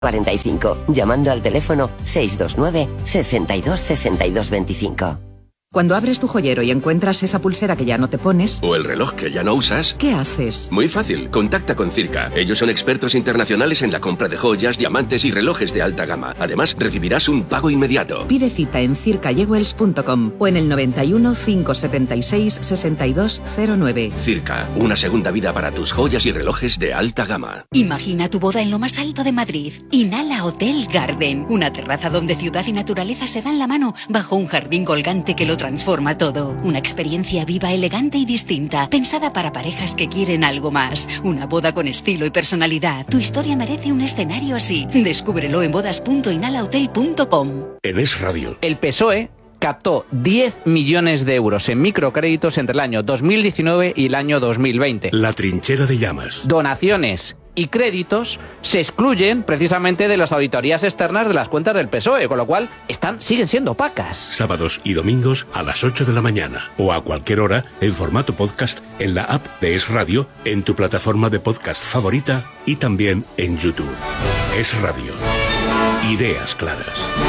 45, llamando al teléfono 629 62 62 25. Cuando abres tu joyero y encuentras esa pulsera que ya no te pones... O el reloj que ya no usas... ¿Qué haces? Muy fácil, contacta con Circa. Ellos son expertos internacionales en la compra de joyas, diamantes y relojes de alta gama. Además, recibirás un pago inmediato. Pide cita en circajewels.com o en el 91 576 6209. Circa, una segunda vida para tus joyas y relojes de alta gama. Imagina tu boda en lo más alto de Madrid. Inhala Hotel Garden. Una terraza donde ciudad y naturaleza se dan la mano bajo un jardín colgante que lo transforma todo. Una experiencia viva, elegante y distinta, pensada para parejas que quieren algo más. Una boda con estilo y personalidad. Tu historia merece un escenario así. Descúbrelo en bodas.inhalahotel.com. En Es Radio. El PSOE captó 10 millones de euros en microcréditos entre el año 2019 y el año 2020. La trinchera de llamas. Donaciones y créditos se excluyen precisamente de las auditorías externas de las cuentas del PSOE, con lo cual siguen siendo opacas. Sábados y domingos a las 8 de la mañana o a cualquier hora en formato podcast en la app de Es Radio, en tu plataforma de podcast favorita y también en YouTube. Es Radio. Ideas claras.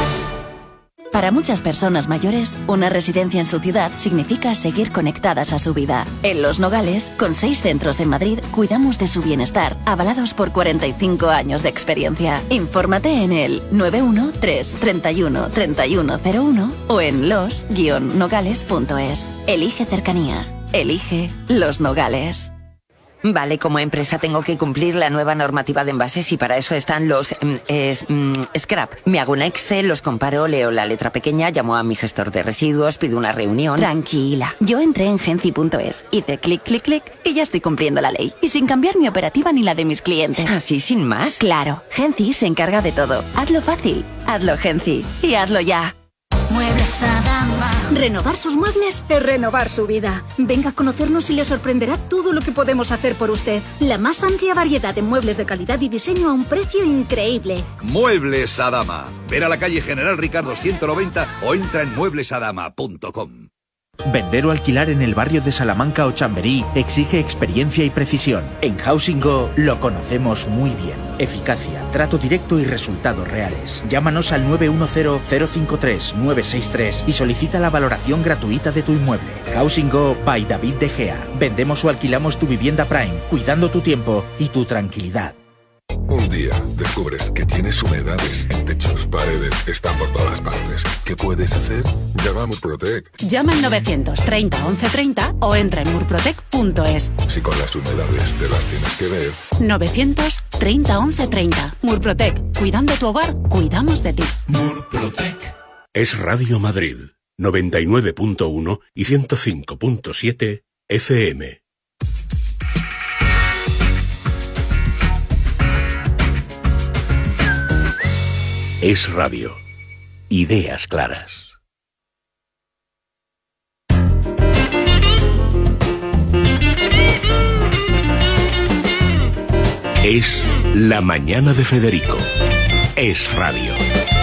Para muchas personas mayores, una residencia en su ciudad significa seguir conectadas a su vida. En Los Nogales, con 6 centros en Madrid, cuidamos de su bienestar, avalados por 45 años de experiencia. Infórmate en el 913 31 3101 o en los-nogales.es. Elige cercanía. Elige Los Nogales. Vale, como empresa tengo que cumplir la nueva normativa de envases y para eso están los scrap. Me hago un Excel, los comparo, leo la letra pequeña, llamo a mi gestor de residuos, pido una reunión. Tranquila, yo entré en Genci.es, hice clic, clic, clic y ya estoy cumpliendo la ley. Y sin cambiar mi operativa ni la de mis clientes. ¿Así, sin más? Claro, Genci se encarga de todo. Hazlo fácil, hazlo Genci y hazlo ya. Muebles Adama. Renovar sus muebles es renovar su vida. Venga a conocernos y le sorprenderá todo lo que podemos hacer por usted. La más amplia variedad de muebles de calidad y diseño a un precio increíble. Muebles Adama. Ver a la calle General Ricardo 190 o entra en mueblesadama.com. Vender o alquilar en el barrio de Salamanca o Chamberí exige experiencia y precisión. En Housing Go lo conocemos muy bien. Eficacia, trato directo y resultados reales. Llámanos al 910-053-963 y solicita la valoración gratuita de tu inmueble. Housing Go by David De Gea. Vendemos o alquilamos tu vivienda Prime, cuidando tu tiempo y tu tranquilidad. Un día descubres que tienes humedades en techos, paredes, están por todas partes. ¿Qué puedes hacer? Llama a Murprotec. Llama al 930 1130 o entra en murprotec.es. Si con las humedades te las tienes que ver. 930 1130. Murprotec. Cuidando tu hogar, cuidamos de ti. Murprotec. Es Radio Madrid. 99.1 y 105.7 FM. Es Radio. Ideas claras. Es La Mañana de Federico. Es Radio.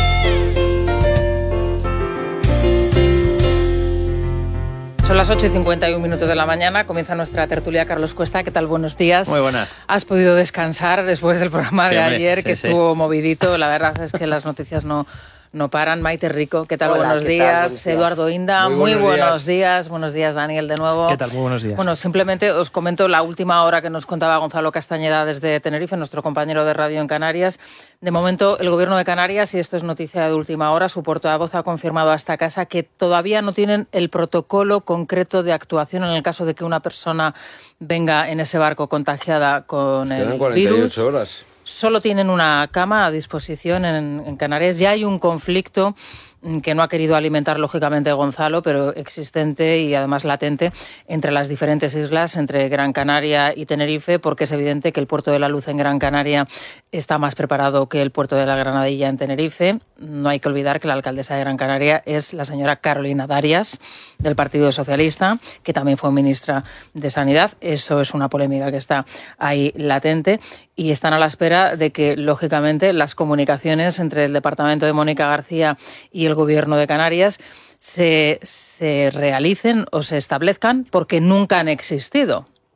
Son las 8:51 de la mañana, comienza nuestra tertulia. Carlos Cuesta, ¿qué tal? Buenos días. Muy buenas. ¿Has podido descansar después del programa de ayer, que estuvo movidito? La verdad es que las noticias no paran. Maite Rico, ¿qué tal? Hola, buenos ¿qué días. tal? Buenos días. Eduardo Inda, muy buenos días. Buenos días, Daniel, de nuevo. ¿Qué tal? Muy buenos días. Bueno, simplemente os comento la última hora que nos contaba Gonzalo Castañeda desde Tenerife, nuestro compañero de radio en Canarias. De momento, el Gobierno de Canarias, y esto es noticia de última hora, su portavoz ha confirmado a esta casa que todavía no tienen el protocolo concreto de actuación en el caso de que una persona venga en ese barco contagiada con el 48 virus. horas. Solo tienen una cama a disposición en Canarias. Ya hay un conflicto que no ha querido alimentar, lógicamente, Gonzalo, pero existente y además latente entre las diferentes islas, entre Gran Canaria y Tenerife, porque es evidente que el Puerto de la Luz en Gran Canaria está más preparado que el Puerto de la Granadilla en Tenerife. No hay que olvidar que la alcaldesa de Gran Canaria es la señora Carolina Darias, del Partido Socialista, que también fue ministra de Sanidad. Eso es una polémica que está ahí latente. Y están a la espera de que, lógicamente, las comunicaciones entre el departamento de Mónica García y el Gobierno de Canarias se realicen o se establezcan, porque nunca han existido.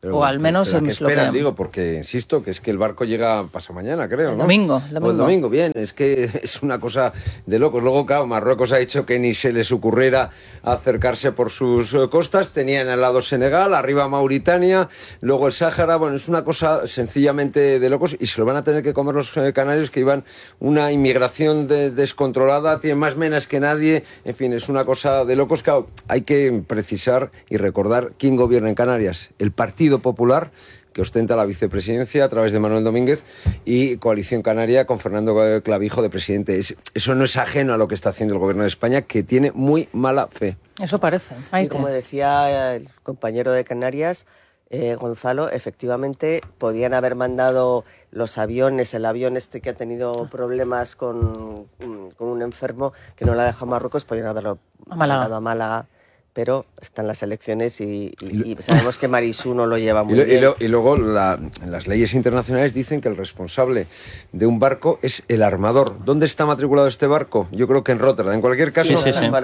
Pero, o al menos pero es lo que... esperan, digo, porque insisto que es que el barco llega pasamañana, creo, ¿no? Domingo. O el domingo, bien, es que es una cosa de locos. Luego, claro, Marruecos ha dicho que ni se les ocurriera acercarse por sus costas. Tenían al lado Senegal, arriba Mauritania, luego el Sáhara. Bueno, es una cosa sencillamente de locos y se lo van a tener que comer los canarios, que iban una inmigración descontrolada, tienen más menas que nadie. En fin, es una cosa de locos. Claro, hay que precisar y recordar quién gobierna en Canarias. El Partido Popular, que ostenta la vicepresidencia a través de Manuel Domínguez, y Coalición Canaria con Fernando Clavijo de presidente. Eso no es ajeno a lo que está haciendo el gobierno de España, que tiene muy mala fe. Eso parece. Y como decía el compañero de Canarias, Gonzalo, efectivamente podían haber mandado los aviones, el avión este que ha tenido problemas con un enfermo que no la deja Marruecos, podían haberlo mandado a Málaga. Pero están las elecciones y sabemos que Marisú no lo lleva muy bien. Y luego las leyes internacionales dicen que el responsable de un barco es el armador. ¿Dónde está matriculado este barco? Yo creo que en Rotterdam. En cualquier caso,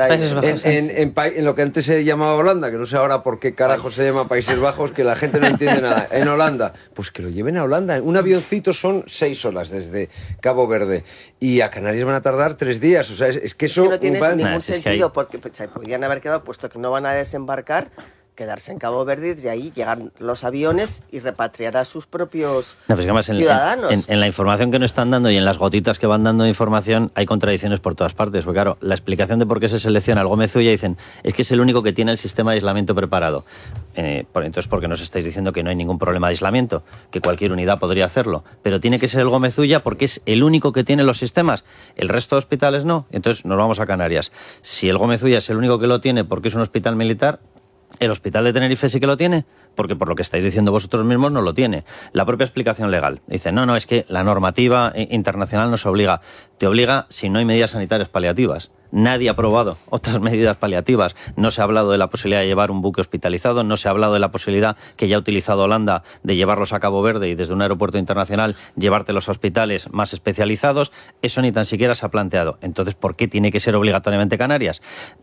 en lo que antes se llamaba Holanda, que no sé ahora por qué carajo se llama Países Bajos, que la gente no entiende nada. En Holanda, pues que lo lleven a Holanda. Un avioncito son 6 horas desde Cabo Verde. Y a Canarias van a tardar 3 días. O sea, es que eso... no tiene ningún sentido, porque se podían haber quedado, puesto que no van a desembarcar, quedarse en Cabo Verde, y de ahí llegan los aviones y repatriar a sus propios ciudadanos. En la información que nos están dando y en las gotitas que van dando de información hay contradicciones por todas partes, porque claro, la explicación de por qué se selecciona al Gómez Ulla, dicen, es que es el único que tiene el sistema de aislamiento preparado. Entonces, ¿por qué nos estáis diciendo que no hay ningún problema de aislamiento? Que cualquier unidad podría hacerlo, pero tiene que ser el Gómez Ulla porque es el único que tiene los sistemas, el resto de hospitales no. Entonces nos vamos a Canarias. Si el Gómez Ulla es el único que lo tiene porque es un hospital militar, ¿el hospital de Tenerife sí que lo tiene? Porque por lo que estáis diciendo vosotros mismos no lo tiene. La propia explicación legal dice, no, es que la normativa internacional nos obliga. Te obliga si no hay medidas sanitarias paliativas. Nadie ha aprobado otras medidas paliativas. No se ha hablado de la posibilidad de llevar un buque hospitalizado, no se ha hablado de la posibilidad que ya ha utilizado Holanda de llevarlos a Cabo Verde y desde un aeropuerto internacional llevártelos a hospitales más especializados. Eso ni tan siquiera se ha planteado. Entonces, ¿por qué tiene que ser obligatoriamente Canarias?